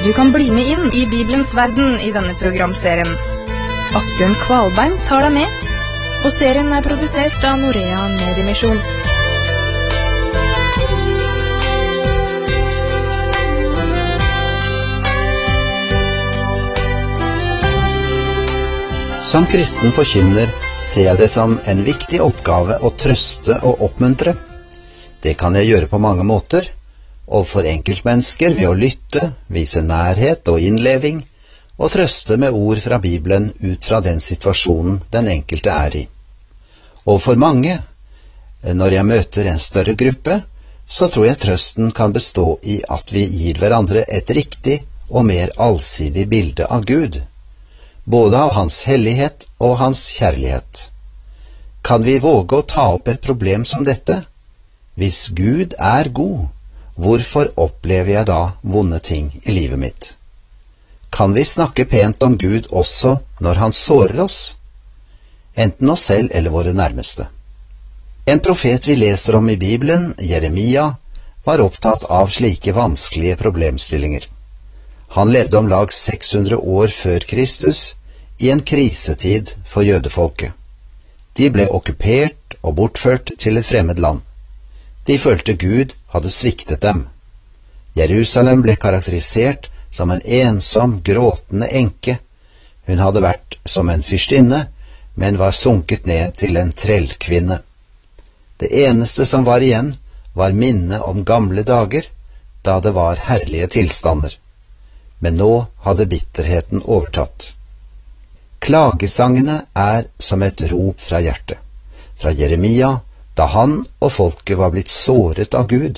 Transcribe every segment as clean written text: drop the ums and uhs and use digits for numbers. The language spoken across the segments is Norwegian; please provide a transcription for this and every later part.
Du kan bli med inn i Bibelens verden i denne programserien. Asbjørn Kvalbein tar deg med, og serien er produsert av Norea Mediemisjon. Som kristen forkynner ser jeg det som en viktig oppgave å trøste og oppmuntre. Det kan jeg gjøre på mange måter, overfor enkeltmennesker ved å lytte, vise nærhet og innleving, og trøste med ord fra Bibelen ut fra den situasjonen den enkelte er i. Overfor mange, når jeg møter en større gruppe, så tror jeg trøsten kan bestå i at vi gir hverandre et riktig og mer allsidig bilde av Gud, både av hans hellighet og hans kjærlighet. Kan vi våge å ta opp et problem som dette? Hvis Gud er god, hvorfor opplever jeg da vonde ting i livet mitt? Kan vi snakke pent om Gud også når han sårer oss? Enten oss selv eller våre nærmeste. En profet vi leser om i Bibelen, Jeremia, var opptatt av slike vanskelige problemstillinger. Han levde om lag 600 år før Kristus, i en krisetid for jødefolket. De ble okkupert og bortført til et fremmed land. De følte Gud hadde sviktet dem. Jerusalem ble karakterisert som en ensom, gråtende enke. Hun hadde vært som en fyrstinne, men var sunket ned til en trellkvinne. Det eneste som var igjen, var minnet om gamle dager, da det var herlige tilstander. Men nå hadde bitterheten overtatt. Klagesangene er som et rop fra hjertet, fra Jeremia, da han og folket var blitt såret av Gud.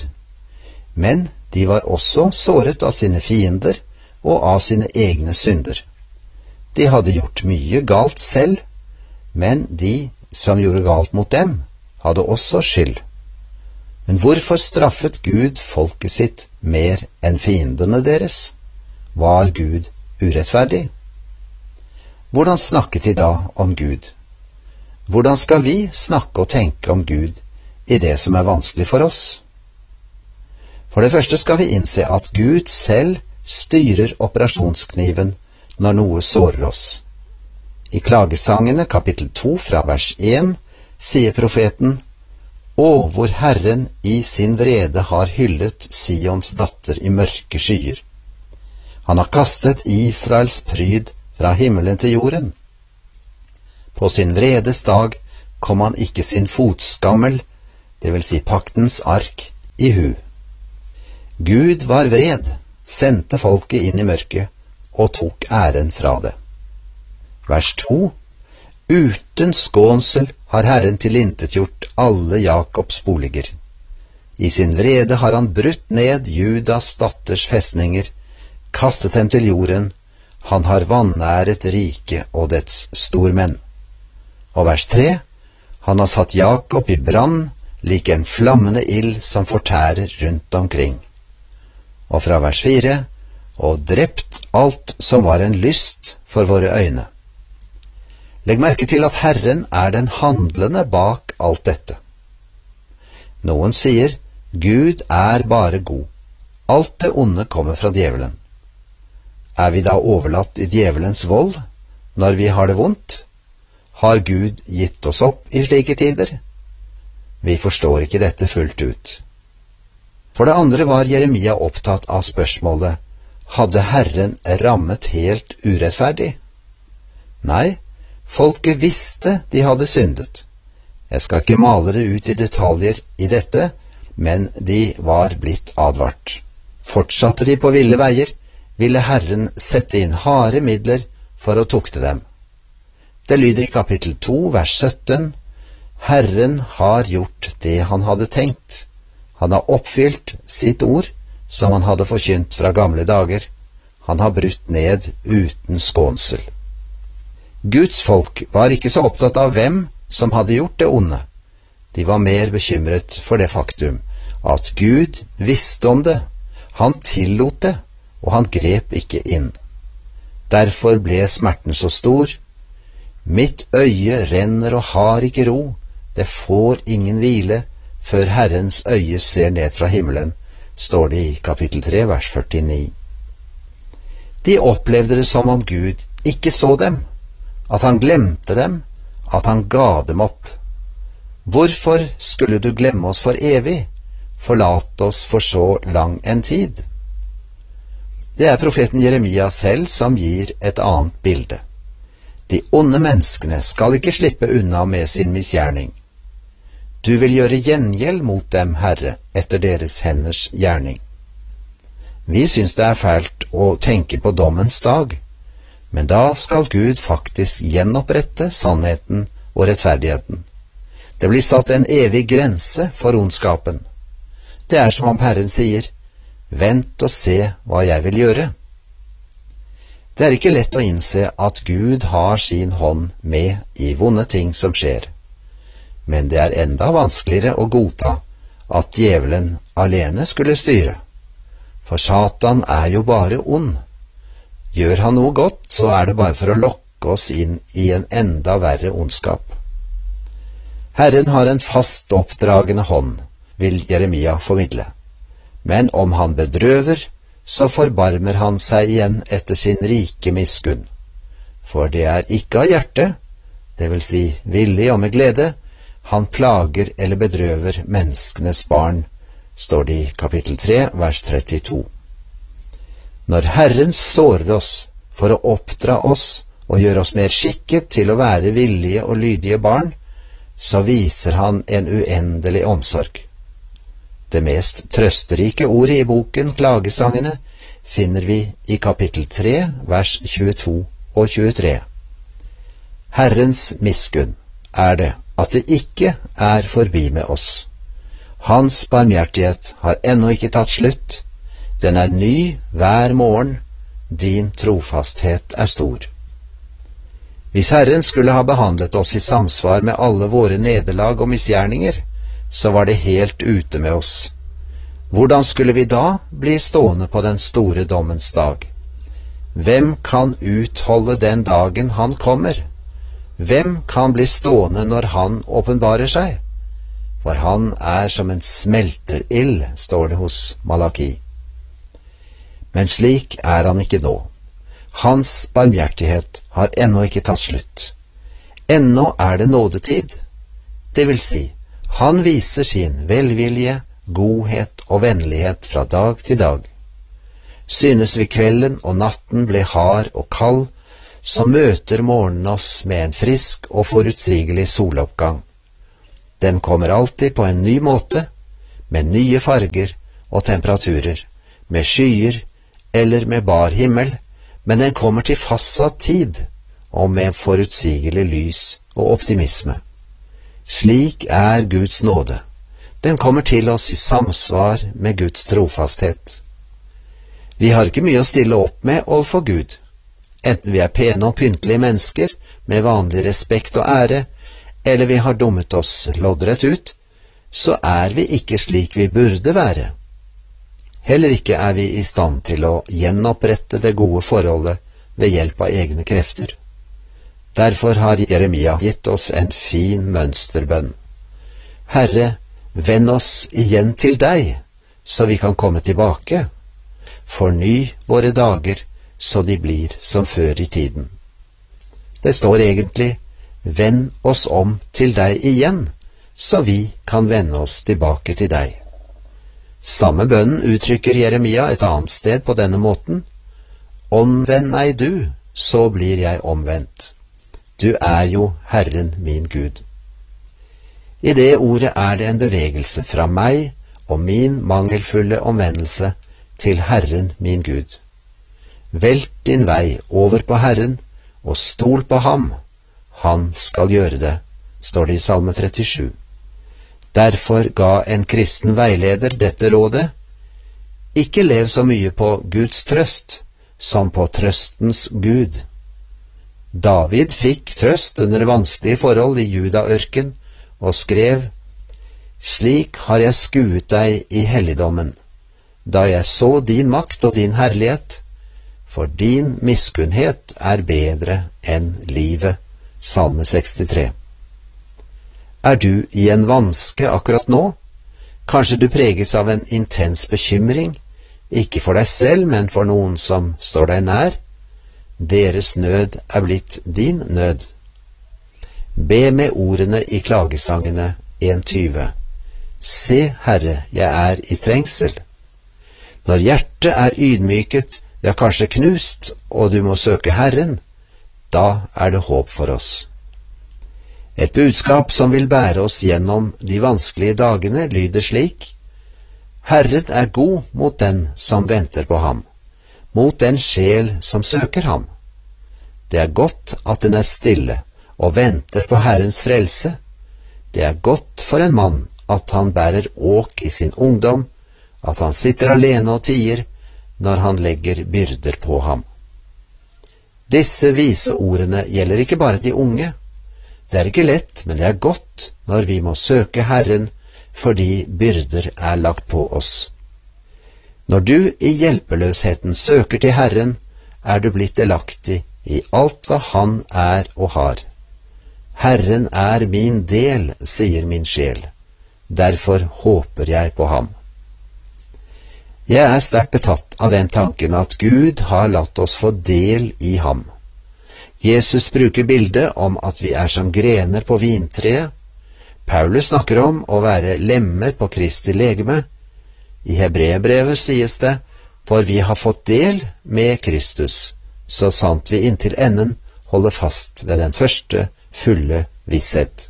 Men de var også såret av sine fiender og av sine egne synder. De hadde gjort mye galt selv, men de som gjorde galt mot dem, hadde også skyld. Men hvorfor straffet Gud folket sitt mer enn fiendene deres? Var Gud urettferdig? Hvordan snakket de da om Gud? Hvordan skal vi snakke og tenke om Gud i det som er vanskelig for oss? For det første skal vi innse at Gud selv styrer operasjonskniven når noe sårer oss. I Klagesangene kapittel 2 fra vers 1 sier profeten: «Å, hvor Herren i sin vrede har hyllet Sions datter i mørke skyer. Han har kastet Israels pryd fra himmelen til jorden. På sin vredes dag kom han ikke sin fotskammel, det vil si paktens ark, i hu.» Gud var vred, sendte folket inn i mørket og tok æren fra det. Vers 2: «Uten skånsel har Herren tilintetgjort alle Jakobs boliger. I sin vrede har han brutt ned Judas datters festninger, kastet dem til jorden, han har vanæret riket og dets stormenn.» Og vers 3: «Han har satt Jakob i brann, lik en flammende ild som fortærer rundt omkring.» Og fra vers 4: «Og drept alt som var en lyst for våre øyne.» Legg merke til at Herren er den handlende bak alt dette. Noen sier, Gud er bare god. Alt det onde kommer fra djevelen. Er vi da overlatt i djevelens vold når vi har det vondt? Har Gud gitt oss opp i slike tider? Vi forstår ikke dette fullt ut. For det andre var Jeremia opptatt av spørsmålet: hadde Herren rammet helt urettferdig? Nei, folket visste de hadde syndet. Jeg skal ikke male det ut i detaljer i dette, men de var blitt advart. Fortsatte de på ville veier, ville Herren sette inn harde midler for å tukte dem. Det lyder i kapittel 2, vers 17: «Herren har gjort det han hadde tenkt. Han har oppfylt sitt ord, som han hadde forkynt fra gamle dager. Han har brutt ned uten skånsel.» Guds folk var ikke så opptatt av hvem som hadde gjort det onde. De var mer bekymret for det faktum at Gud visste om det, han tillot det, og han grep ikke inn. Derfor ble smerten så stor. «Mitt øye renner og har ikke ro, det får ingen hvile, før Herrens øye ser ned fra himmelen», står det i kapittel 3, vers 49. De opplevde det som om Gud ikke så dem, at han glemte dem, at han ga dem opp. Hvorfor skulle du glemme oss for evig, forlate oss for så lang en tid? Det er profeten Jeremia selv som gir et annet bilde. De onde menneskene skal ikke slippe unna med sin misgjerning. Du vil gjøre gjengjeld mot dem, Herre, etter deres henders gjerning. Vi synes det er fælt å tenke på dommens dag, men da skal Gud faktisk gjenopprette sannheten og rettferdigheten. Det blir satt en evig grense for ondskapen. Det er som om Herren sier, vent og se hva jeg vil gjøre. Det er ikke lett å innse at Gud har sin hånd med i vonde ting som skjer, men det er enda vanskeligere å godta at djevelen alene skulle styre, for Satan er jo bare ond. Gjør han noe godt, så er det bare for å lokke oss inn i en enda verre ondskap. Herren har en fast oppdragende hånd, vil Jeremia formidle, men om han bedrøver, så forbarmer han seg igjen etter sin rike miskunn. For det er ikke av hjertet, det vil si villig og med glede, han plager eller bedrøver menneskenes barn, står det i kapittel 3, vers 32. Når Herren sårer oss for å oppdra oss og gjøre oss mer skikket til å være villige og lydige barn, så viser han en uendelig omsorg. Det mest trøsterike ordet i boken Klagesangene finner vi i kapittel 3, vers 22 og 23. Herrens miskunn er det at det ikke er forbi med oss. Hans barmhjertighet har ennå ikke tatt slutt. Den er ny hver morgen. Din trofasthet er stor. Hvis Herren skulle ha behandlet oss i samsvar med alle våre nederlag og misgjerninger, så var det helt ute med oss. Hvordan skulle vi da bli stående på den store dommens dag? Hvem kan utholde den dagen han kommer? Hvem kan bli stående når han åpenbarer seg? For han er som en smelterild, står det hos Malaki. Men slik er han ikke nå. Hans barmhjertighet har ennå ikke tatt slutt. Ennå er det nådetid. Det vil si, han viser sin velvilje, godhet og vennlighet fra dag til dag. Synes vi kvelden og natten ble hard og kald, så møter morgenen oss med en frisk og forutsigelig soloppgang. Den kommer alltid på en ny måte, med nye farger og temperaturer, med skyer eller med bar himmel, men den kommer til fastsatt tid og med forutsigelig lys og optimisme. Slik er Guds nåde. Den kommer til oss i samsvar med Guds trofasthet. Vi har ikke mye å stille opp med overfor Gud. Enten vi er pene og pyntelige mennesker med vanlig respekt og ære, eller vi har dummet oss loddrett ut, så er vi ikke slik vi burde være. Heller ikke er vi i stand til å gjenopprette det gode forholdet ved hjelp av egne krefter. Derfor har Jeremia gitt oss en fin mønsterbønn. Herre, vend oss igjen til deg, så vi kan komme tilbake. Forny våre dager, så de blir som før i tiden. Det står egentlig, vend oss om til deg igjen, så vi kan vende oss tilbake til deg. Samme bønnen uttrykker Jeremia et annet sted på denne måten. Omvend meg du, så blir jeg omvendt. Du er jo Herren min Gud. I det ordet er det en bevegelse fra meg og min mangelfulle omvendelse til Herren min Gud. Velt din vei over på Herren, og stol på ham. Han skal gjøre det, står det i Salme 37. Derfor ga en kristen veileder dette rådet. Ikke lev så mye på Guds trøst, som på trøstens Gud. David fikk trøst under vanskelige forhold i Judaørken, og skrev, Slik har jeg skuet deg i helligdommen, da jeg så din makt og din herlighet, for din miskunnhet er bedre enn livet. Salme 63. Er du i en vanske akkurat nå? Kanskje du preges av en intens bekymring, ikke for deg selv, men for noen som står deg nær. Deres nød er blitt din nød. Be med ordene i klagesangene 1:20. Se, Herre, jeg er i trengsel. Når hjertet er ydmyket, ja kanskje knust, og du må søke Herren, da er det håp for oss. Et budskap som vil bære oss gjennom de vanskelige dagene, lyder slik: Herren er god mot den som venter på ham, mot den sjel som søker ham. Det er godt at den er stille og venter på Herrens frelse. Det er godt for en mann at han bærer åk i sin ungdom, at han sitter alene og tier når han legger byrder på ham. Disse vise ordene gjelder ikke bare de unge. Det er ikke lett, men det er godt når vi må søke Herren fordi byrder er lagt på oss. Når du i hjelpeløsheten søker til Herren, er du blitt delaktig i alt hva Han er og har. Herren er min del, sier min sjel. Derfor håper jeg på ham. Jeg er sterkt betatt av den tanken at Gud har latt oss få del i ham. Jesus bruker bildet om at vi er som grener på vintreet. Paulus snakker om å være lemmer på Kristi legeme. I Hebreerbrevet sies det, for vi har fått del med Kristus, så sant vi inntil enden holder fast ved den første fulle visshet.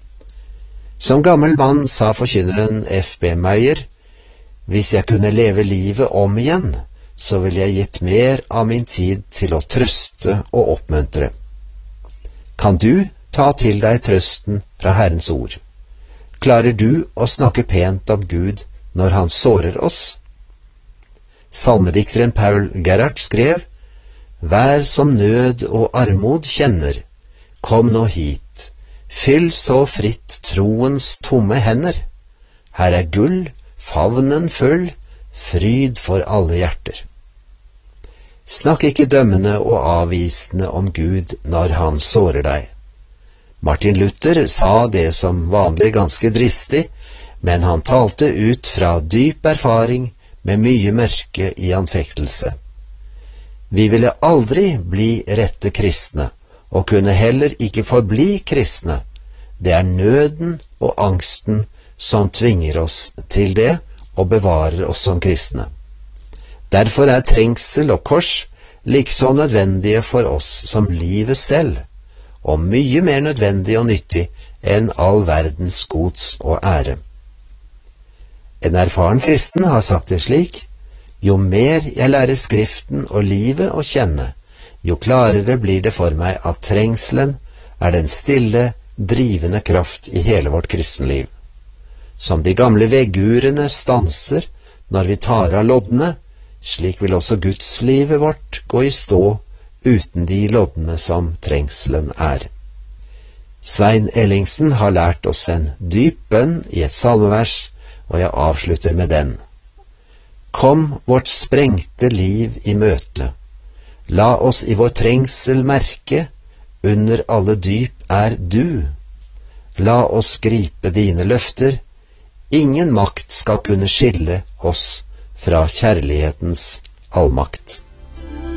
Som gammel mann sa forkynneren F.B. Meyer, hvis jeg kunne leve livet om igjen, så ville jeg gitt mer av min tid til å trøste og oppmuntre. Kan du ta til deg trøsten fra Herrens ord? Klarer du å snakke pent om Gud når han sårer oss? Salmedikteren Paul Gerhardt skrev, Vær som nød og armod kjenner, kom nå hit, fyll så fritt troens tomme hender. Her er gull, favnen full, fryd for alle hjerter. Snakk ikke dømmende og avvisende om Gud når han sårer deg. Martin Luther sa det som vanlig ganske dristig, men han talte ut fra dyp erfaring med mye mørke i anfektelse. Vi ville aldri bli rette kristne, og kunne heller ikke forbli kristne. Det er nøden og angsten som tvinger oss til det og bevarer oss som kristne. Derfor er trengsel og kors likså nødvendige for oss som livet selv, og mye mer nødvendig og nyttig enn all verdens gods og ære. En erfaren kristen har sagt det slik, jo mer jeg lærer Skriften og livet å kjenne, jo klarere blir det for meg at trengselen er den stille, drivende kraft i hele vårt kristenliv. Som de gamle veggurene stanser når vi tar av loddene, slik vil også gudslivet vårt gå i stå uten de loddene som trengselen er. Svein Ellingsen har lært oss en dyp bønn i et salmevers, og jeg avslutter med den. Kom vårt sprengte liv i møte, la oss i vår trengsel merke, under alle dyp er du. La oss gripe dine løfter, ingen makt skal kunne skille oss fra kjærlighetens allmakt.